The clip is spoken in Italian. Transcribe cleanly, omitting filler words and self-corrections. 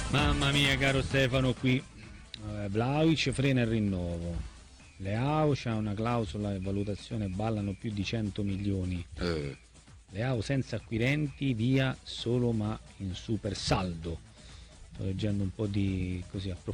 Mamma mia, caro Stefano, qui Vlahovic frena il rinnovo. Leao c'ha una clausola e valutazione, ballano più di 100 milioni. Leao senza acquirenti, via solo ma in super saldo. Sto leggendo un po' di così